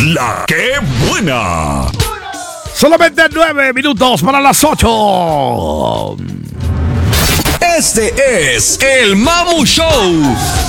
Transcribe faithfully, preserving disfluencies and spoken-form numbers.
La que buena. Solamente nueve minutos para las ocho. Este es el Mamu Show.